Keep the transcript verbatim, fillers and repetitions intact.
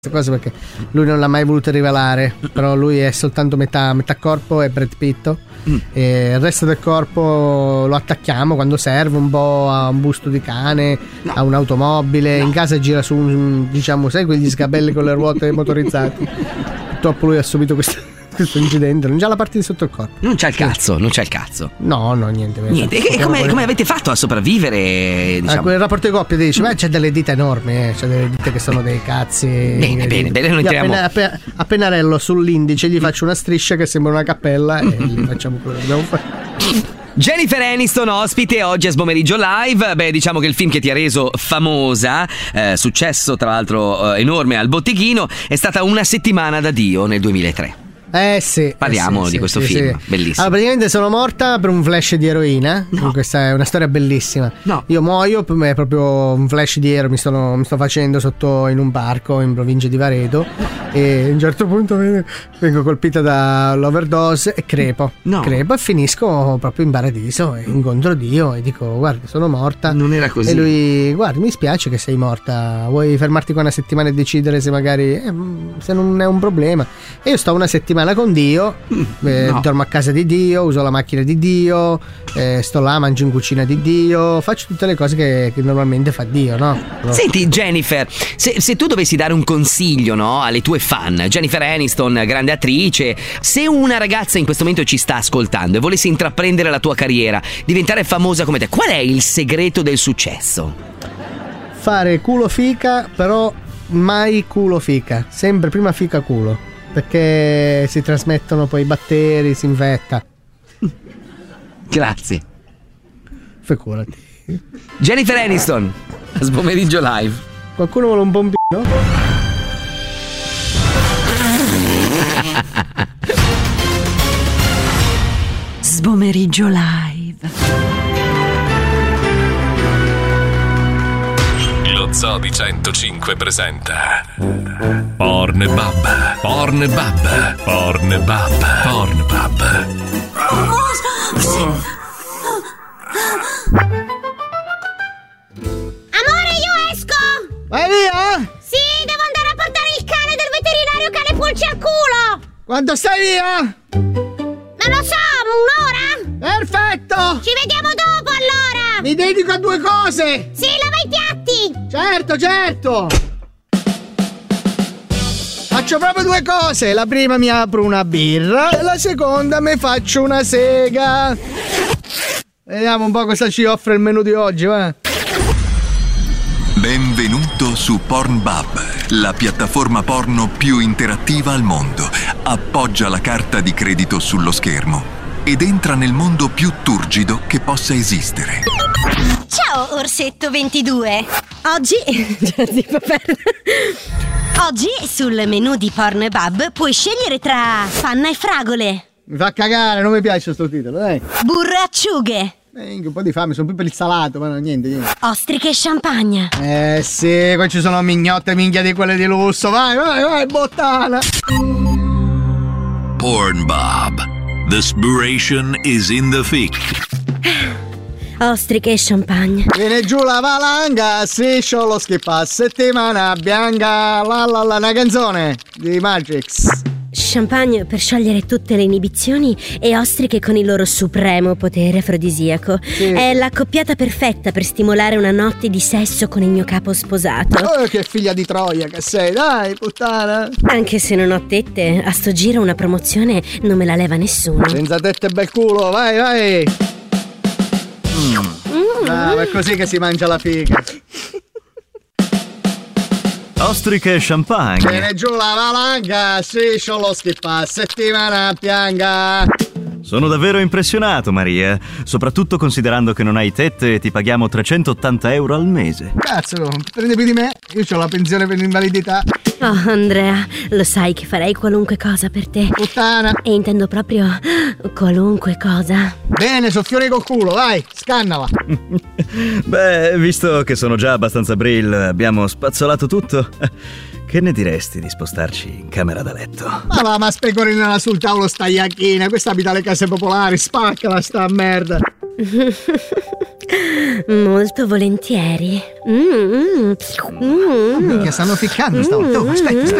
cose perché lui non l'ha mai voluto rivelare, però lui è soltanto metà, metà corpo, è Brad Pitt, mm. e il resto del corpo lo attacchiamo quando serve, un po' a un busto di cane, no. a un'automobile, no. in casa gira su un, diciamo, sai quegli sgabelli con le ruote motorizzati. Purtroppo lui ha subito questo questo incidente, non c'ha la parte di sotto il corpo. Non c'ha il cazzo, non c'ha il cazzo. No, no, niente. Niente. E come, come avete fatto a sopravvivere? Diciamo? Ah, quel rapporto di coppia dice, ma c'è delle dita enormi, eh. c'è delle dita che sono dei cazzi. Bene, bene, bene, non entriamo. Appena, appena, appena Pennarello sull'indice gli faccio una striscia che sembra una cappella e gli facciamo quello che dobbiamo fare. Jennifer Aniston ospite oggi a Sbomeriggio Live. Beh, diciamo che il film che ti ha reso famosa, eh, successo tra l'altro eh, enorme al botteghino, è stata Una settimana da Dio nel duemilatré. Eh sì. Parliamo eh sì, di questo sì, film, sì. bellissimo. Allora, praticamente sono morta per un flash di eroina. No. Questa è una storia bellissima. No. Io muoio, per me è proprio un flash di eroina. Mi, sono, mi sto facendo sotto in un parco in provincia di Varedo. E a un certo punto vengo colpita dall'overdose e crepo. No. Crepo e finisco proprio in paradiso. E incontro Dio e dico: guarda, sono morta. Non era così. E lui: guarda, mi spiace che sei morta. Vuoi fermarti qua una settimana e decidere se magari eh, se non è un problema. E io sto una settimana con Dio. Eh, no. Dormo a casa di Dio, uso la macchina di Dio, eh, sto là, mangio in cucina di Dio, faccio tutte le cose che, che normalmente fa Dio, no? no. Senti Jennifer, se, se tu dovessi dare un consiglio, no, alle tue fan, Jennifer Aniston, grande attrice, se una ragazza in questo momento ci sta ascoltando e volesse intraprendere la tua carriera, diventare famosa come te, qual è il segreto del successo? Fare culo fica, però mai culo fica, sempre prima fica culo. Perché si trasmettono poi i batteri, si infetta. Grazie. Figurati. Jennifer Aniston, a Sbomeriggio Live. Qualcuno vuole un bombino? Sbomeriggio Live. Zodi centocinque presenta Pornbub, Pornbub, Pornbub, Pornbub. Amore, io esco! Vai via? Sì, devo andare a portare il cane del veterinario cane pulci al culo! Quando stai via? Non lo so, un'ora? Perfetto! Ci vediamo dopo allora! Mi dedico a due cose! Sì, lava i piatti! Certo, certo! Faccio proprio due cose. La prima mi apro una birra e la seconda mi faccio una sega. Vediamo un po' cosa ci offre il menù di oggi, va? Benvenuto su Pornbub, la piattaforma porno più interattiva al mondo. Appoggia la carta di credito sullo schermo ed entra nel mondo più turgido che possa esistere. Ciao Orsetto ventidue. Oggi Oggi sul menù di Pornbub puoi scegliere tra panna e fragole, Mi fa cagare, non mi piace sto titolo, dai. burro e acciughe, Eh, un po' di fame, sono più per il salato, ma no, niente, niente. ostriche e champagne. Eh sì, qua ci sono mignotte minchia di quelle di lusso. Vai, vai, vai, bottana. Pornbub. The spiration is in the thick. Ostriche e champagne. Viene giù la valanga, striscio lo schippa, settimana bianca, la la la, una canzone di Matrix. Champagne per sciogliere tutte le inibizioni e ostriche con il loro supremo potere afrodisiaco. Sì. È l'accoppiata perfetta per stimolare una notte di sesso con il mio capo sposato. Oh, che figlia di Troia che sei, dai, puttana. Anche se non ho tette, a sto giro una promozione non me la leva nessuno. Senza tette e bel culo, vai, vai. Mm. Ah, è così che si mangia la figa. Ostriche e champagne. Viene giù la valanga, striscio lo schippa, settimana bianca. Sono davvero impressionato, Maria, soprattutto considerando che non hai tette e ti paghiamo trecentottanta euro al mese. Cazzo, prendi più di me? Io ho la pensione per l'invalidità. Oh, Andrea, lo sai che farei qualunque cosa per te. Puttana. E intendo proprio qualunque cosa. Bene, soffione col culo, vai, scannala. Beh, visto che sono già abbastanza brill, abbiamo spazzolato tutto, che ne diresti di spostarci in camera da letto? Ma va, ma specorinala sul tavolo sta iacchina, questa abita alle case popolari, spaccala sta merda. Molto volentieri. Mm, mm, mm. Minchia, stanno ficcando stavolta. Oh, aspetta, aspetta.